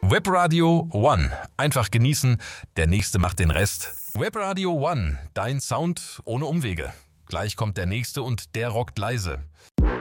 Webradio One. Einfach genießen, der Nächste macht den Rest. Webradio One, dein Sound ohne Umwege. Gleich kommt der Nächste und der rockt leise.